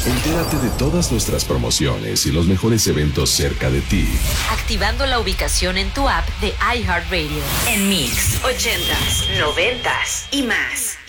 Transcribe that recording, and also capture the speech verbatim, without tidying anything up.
Entérate de todas nuestras promociones y los mejores eventos cerca de ti. Activando la ubicación en tu app de iHeartRadio. En Mix, ochentas, noventas y más.